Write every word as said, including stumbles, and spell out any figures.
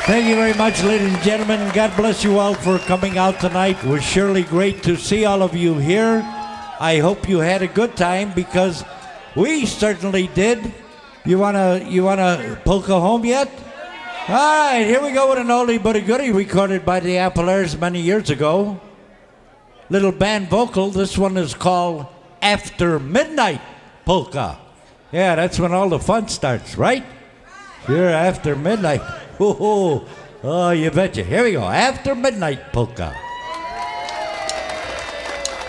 Thank you very much, ladies and gentlemen. God bless you all for coming out tonight. It was surely great to see all of you here. I hope you had a good time because we certainly did. You wanna you wanna polka home yet? All right, here we go with an oldie but a goodie recorded by the Appalachians many years ago. Little band vocal. This one is called After Midnight Polka. Yeah, that's when all the fun starts, right? Sure, after midnight. Oh, oh, you betcha. Here we go. After Midnight Polka.